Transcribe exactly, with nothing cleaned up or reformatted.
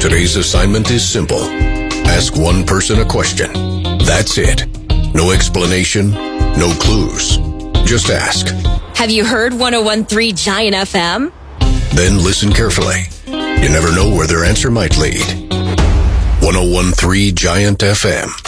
Today's assignment is simple. Ask one person a question. That's it. No explanation, no clues. Just ask. Have you heard one oh one point three Giant F M? Then listen carefully. You never know where their answer might lead. one oh one point three Giant F M.